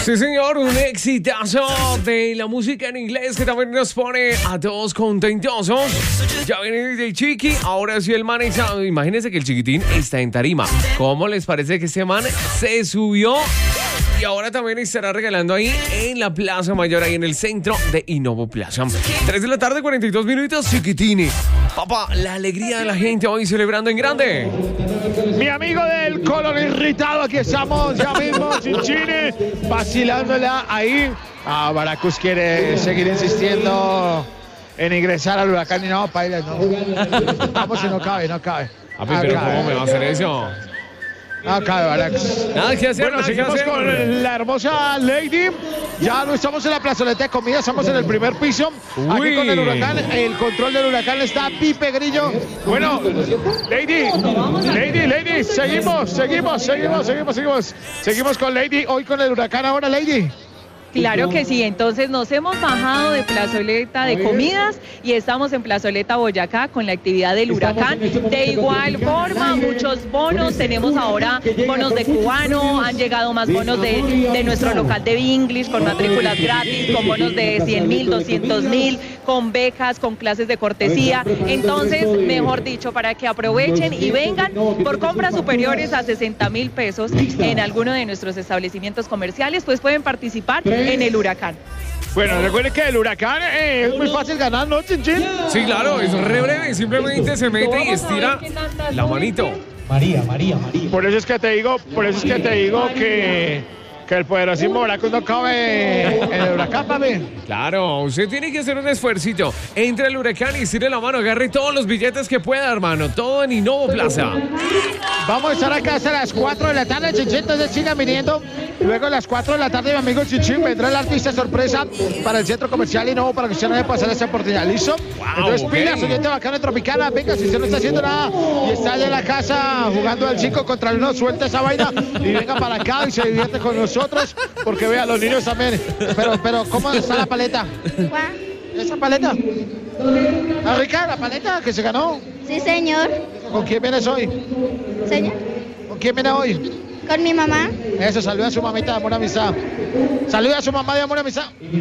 Sí, señor, un exitazo de la música en inglés que también nos pone a todos contentosos. Ya viene DJ Chiqui, ahora sí el man está... Imagínense que el chiquitín está en tarima. ¿Cómo les parece que ese man se subió? Y ahora también estará regalando ahí en la Plaza Mayor, ahí en el centro de Innovo Plaza. 3 de la tarde, 42 minutos, Chiquitini. Papá, la alegría de la gente hoy celebrando en grande. Mi amigo del color irritado, aquí estamos ya mismo, Chinchini, vacilándola ahí. Baracus quiere seguir insistiendo en ingresar al Huracán y no, paila, no. Vamos, si no cabe. Pero ¿cómo me va a hacer eso? No cabe, Baracus. Nada que hacer, bueno, seguimos con la hermosa Lady. Ya no estamos en la plazoleta de comida, estamos en el primer piso. Aquí con el Huracán, el control del Huracán está Pipe Grillo. Bueno, Lady, seguimos con Lady, hoy con el Huracán ahora, Lady. Claro que sí, entonces nos hemos bajado de plazoleta de comidas y estamos en plazoleta Boyacá con la actividad del Huracán. De igual forma, muchos bonos, tenemos ahora bonos de cubano, han llegado más bonos de nuestro local de English con matrículas gratis, con bonos de 100.000, 200.000, con becas, con clases de cortesía. Entonces, mejor dicho, para que aprovechen y vengan por compras superiores a 60.000 pesos en alguno de nuestros establecimientos comerciales, pues pueden participar en el Huracán. Bueno, recuerden que el Huracán es muy fácil ganar, ¿no, Chinchín? Sí, claro, es re breve, simplemente se mete y estira la manito. María. Por eso es que te digo que el poderosísimo Baracus no cabe en el Huracán, papi. Claro, usted tiene que hacer un esfuercito. Entre el Huracán y estire la mano, agarre todos los billetes que pueda, hermano. Todo en Innovo Plaza. Vamos a estar acá hasta las 4 de la tarde, Chinchín, entonces sigan viniendo. Luego a las 4 de la tarde, mi amigo Chinchín, vendrá el artista sorpresa para el centro comercial Innovo para que usted no debe pasar esa oportunidad. ¿Listo? Wow, entonces, okay. pilas, oyente bacana Tropicana. Venga, si usted no está haciendo nada y está allá en la casa jugando al 5 contra el 1, suelta esa vaina y venga para acá y se divierte con nosotros, porque vea, los niños también. Pero, ¿cómo está la paleta? ¿Esa paleta? ¿Ah, rica la paleta que se ganó? Sí, señor. ¿Con quién vienes hoy? Señor. ¿Con quién viene hoy? Con mi mamá. Eso, saluda a su mamita de amor amistad. Saluda a su mamá de amor amistad.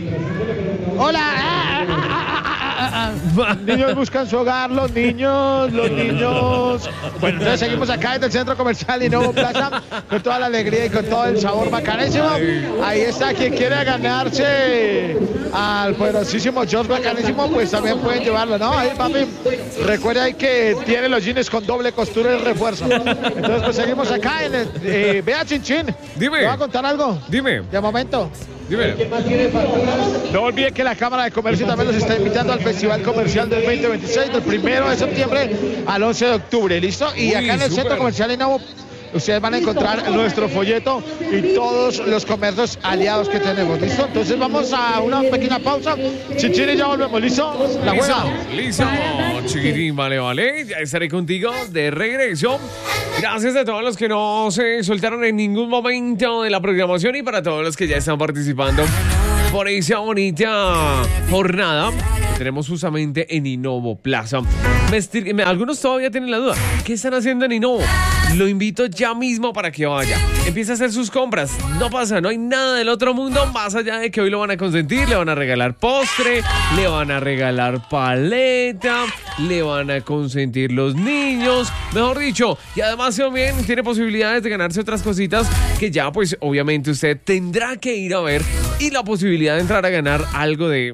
Hola. Niños buscan su hogar, los niños. Bueno, entonces seguimos acá desde el centro comercial Innovo Plaza con toda la alegría y con todo el sabor bacanísimo. Ahí está, quien quiera ganarse al poderosísimo George bacanísimo, pues también pueden llevarlo, ¿no? Ahí, papi, recuerda ahí que tiene los jeans con doble costura y refuerzo. Entonces, pues seguimos acá en el... vea, Chinchín. Dime. ¿Te va a contar algo? Dime. De momento. Dime. No olviden que la Cámara de Comercio también nos está invitando al Festival Comercial del 2026, del 1 de septiembre al 11 de octubre, ¿listo? Y acá en el Centro Comercial Innovo ustedes van a encontrar nuestro folleto y todos los comercios aliados que tenemos, ¿listo? Entonces vamos a una pequeña pausa. Chinchín y ya volvemos, ¿listo? La juega. Listo, chiquitín, vale. Ya estaré contigo de regreso. Gracias a todos los que no se soltaron en ningún momento de la programación y para todos los que ya están participando por esa bonita jornada que tenemos justamente en Innovo Plaza. Algunos todavía tienen la duda. ¿Qué están haciendo en Innovo? Lo invito ya mismo para que vaya. Empieza a hacer sus compras. No pasa, no hay nada del otro mundo más allá de que hoy lo van a consentir. Le van a regalar postre, le van a regalar paleta, le van a consentir los niños. Mejor dicho, y además también tiene posibilidades de ganarse otras cositas que ya pues obviamente usted tendrá que ir a ver y la posibilidad de entrar a ganar algo de...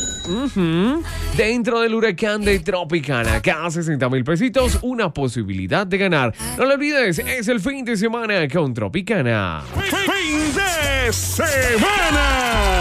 dentro del Huracán de Tropicana, cada 60.000 pesitos, una posibilidad de ganar. No lo olvides, es el fin de semana con Tropicana. ¡Fin de semana!